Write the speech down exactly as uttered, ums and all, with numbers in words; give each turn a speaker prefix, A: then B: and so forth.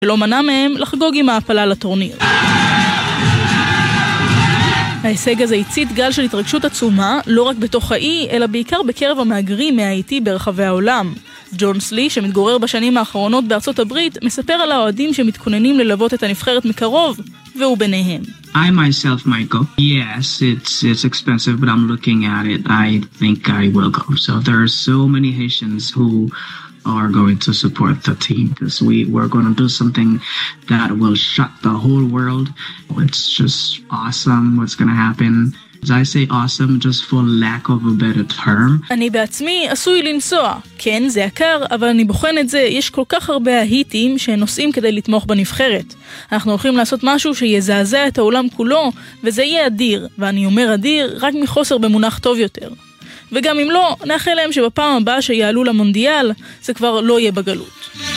A: ולא מנע מהם לחגוג עם ההפלה לטורניר. ההישג הזה הצית גל של התרגשות עצומה, לא רק בתוך האי, אלא בעיקר בקרב המהגרים מהאיטי ברחבי העולם. ג'ון סלי, שמתגורר בשנים האחרונות בארצות הברית, מספר על האוהדים שמתכוננים ללוות את הנבחרת מקרוב, והוא ביניהם.
B: I myself might go. Yes, it's it's expensive, but I'm looking at it. I think I will go. So there are so many Haitians who are going to support the team because we we're going to do something that will shock the whole world. It's just awesome what's going to happen. As I say awesome just for lack of a better term.
A: אני בעצמי עשוי לנסוע. כן, זה יקר, אבל אני בוחן את זה. יש כל כך הרבה ההיטים שנוסעים כדי לתמוך בנבחרת. אנחנו הולכים לעשות משהו שיזעזע את העולם כולו, וזה יהיה אדיר. ואני אומר אדיר רק מחוסר במונח טוב יותר. וגם אם לא, נאחל להם שבפעם הבאה שיעלו למונדיאל, זה כבר לא יהיה בגלות.